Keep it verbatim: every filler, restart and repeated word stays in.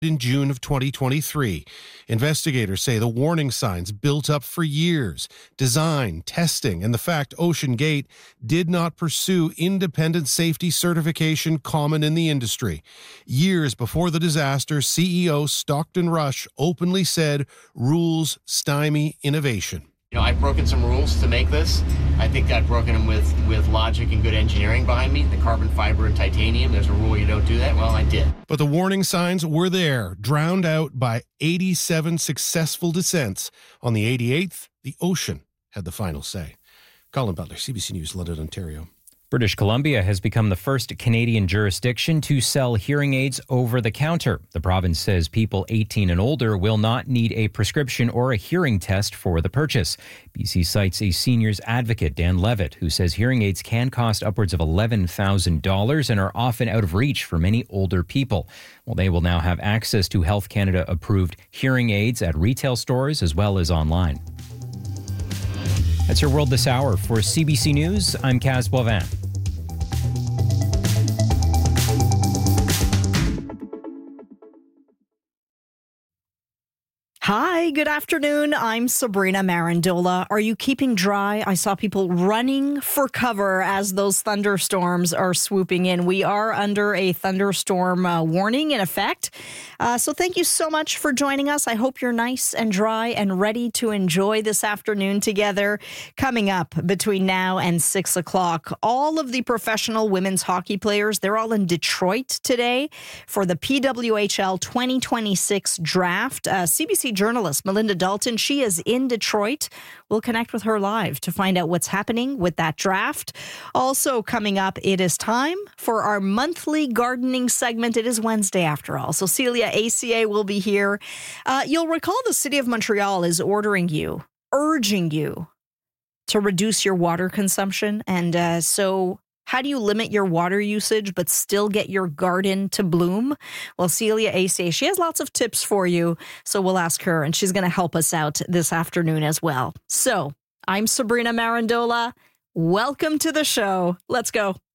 in June of twenty twenty-three. Investigators say the warning signs built up for years, design, testing, and the fact Ocean Gate did not pursue independent safety certification common in the industry. Years before the disaster, C E O Stockton Rush openly said rules stymie innovation. You know, I've broken some rules to make this. I think I've broken them with, with logic and good engineering behind me. The carbon fiber and titanium, there's a rule you don't do that. Well, I did. But the warning signs were there, drowned out by eighty-seven successful descents. On the eighty-eighth, the ocean had the final say. Colin Butler, C B C News, London, Ontario. British Columbia has become the first Canadian jurisdiction to sell hearing aids over the counter. The province says people eighteen and older will not need a prescription or a hearing test for the purchase. B C cites a seniors advocate, Dan Levitt, who says hearing aids can cost upwards of eleven thousand dollars and are often out of reach for many older people. Well, they will now have access to Health Canada approved hearing aids at retail stores as well as online. That's your World This Hour. For C B C News, I'm Kaz Boivin. Hi, good afternoon. I'm Sabrina Marandola. Are you keeping dry? I saw people running for cover as those thunderstorms are swooping in. We are under a thunderstorm uh, warning in effect. Uh, so thank you so much for joining us. I hope you're nice and dry and ready to enjoy this afternoon together. Coming up between now and six o'clock, all of the professional women's hockey players, they're all in Detroit today for the P W H L twenty twenty-six draft. Uh, C B C journalist Melinda Dalton, she is in Detroit. We'll connect with her live to find out what's happening with that draft. Also coming up, it is time for our monthly gardening segment. It is Wednesday after all, so Celia A C A will be here. Uh, you'll recall the City of Montreal is ordering you, urging you to reduce your water consumption. And uh, so how do you limit your water usage but still get your garden to bloom? Well, Celia A C A, she has lots of tips for you, so we'll ask her, and she's going to help us out this afternoon as well. So, I'm Sabrina Marandola. Welcome to the show. Let's go.